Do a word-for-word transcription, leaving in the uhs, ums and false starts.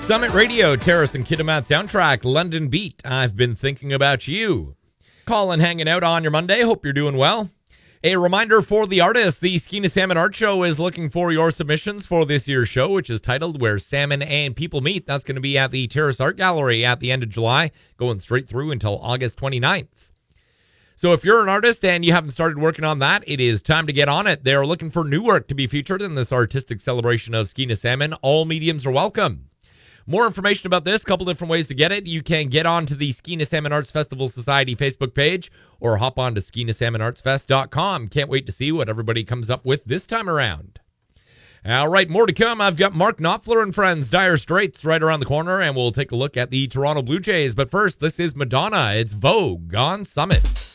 Summit Radio, Terrace and Kitimat soundtrack, London Beat. I've been thinking about you. Colin hanging out on your Monday. Hope you're doing well. A reminder for the artists, the Skeena Salmon Art Show is looking for your submissions for this year's show, which is titled Where Salmon and People Meet. That's going to be at the Terrace Art Gallery at the end of July, going straight through until August twenty-ninth. So if you're an artist and you haven't started working on that, it is time to get on it. They're looking for new work to be featured in this artistic celebration of Skeena Salmon. All mediums are welcome. More information about this, a couple different ways to get it. You can get onto the Skeena Salmon Arts Festival Society Facebook page or hop on to skeena salmon arts fest dot com. Can't wait to see what everybody comes up with this time around. All right, more to come. I've got Mark Knopfler and friends, Dire Straits, right around the corner, and we'll take a look at the Toronto Blue Jays. But first, this is Madonna. It's Vogue on Summit.